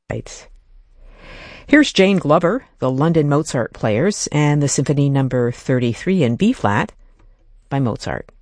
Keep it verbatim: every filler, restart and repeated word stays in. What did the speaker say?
Here's Jane Glover, the London Mozart Players, and the Symphony Number thirty-three in B-flat by Mozart.